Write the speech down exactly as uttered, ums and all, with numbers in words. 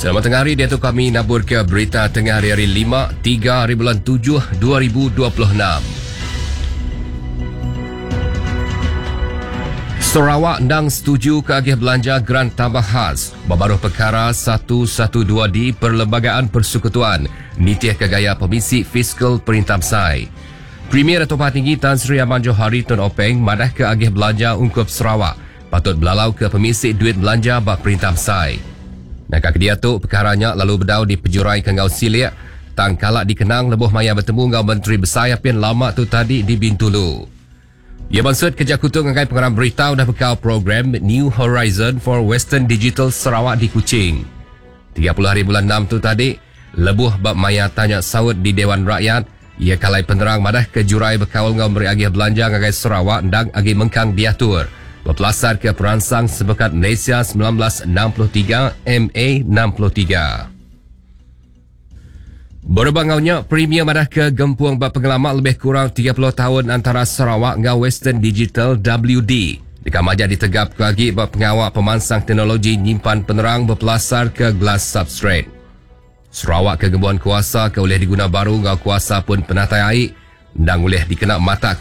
Selamat tengah hari, dia tu kami nabur ke berita tengah hari-hari lima, tiga hari bulan tujuh, dua ribu dua puluh enam. Sarawak ndang setuju ke agih belanja grant tambah khas. Babaruh perkara seratus dua belas di Perlembagaan Persekutuan Nitih Kegaya Komisi Fiskal Perintah Besar. Premier Dato' Tinggi Tan Sri Aman Johari Tun Openg madah ke agih belanja ungkup Sarawak patut belalau ke Pemisi Duit Belanja bak Perintah Besar. Nakak dia tu perkaranya lalu berdau di pejurai Kengau Silik tang kalak dikenang lebuh maya bertemu dengan Menteri Besar yang lama tu tadi di Bintulu. Ia maksud kerja kutu ngagai pengarang berita dah bekal program New Horizon for Western Digital Sarawak di Kuching. tiga puluh hari bulan enam tu tadi, lebuh bab maya tanya sawut di Dewan Rakyat, ia kalai penerang madah ke jurai berkawal dengan beri agih belanja ngagai Sarawak dan agih mengkang diatur. Berpelasar ke peransang Sepekat Malaysia seribu sembilan ratus enam puluh tiga M A enam puluh tiga. Berbangaunya Premier madah ke gempuang bab pengalaman lebih kurang tiga puluh tahun antara Sarawak dengan Western Digital W D. Dekat maja ditegap ke lagi bab pengawal pemansang teknologi nyimpan penerang berpelasar ke glass substrate. Sarawak ke gembuan kuasa ke oleh diguna baru dengan kuasa pun penatai air dan boleh dikena mata